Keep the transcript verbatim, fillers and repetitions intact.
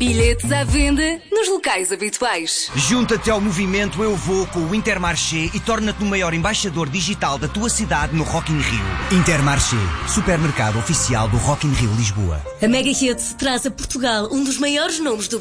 Bilhetes à venda nos locais habituais. Junta-te ao movimento Eu Vou com o Intermarché e torna-te o maior embaixador digital da tua cidade no Rock in Rio. Intermarché, supermercado oficial do Rock in Rio Lisboa. A Mega Hits traz a Portugal um dos maiores nomes do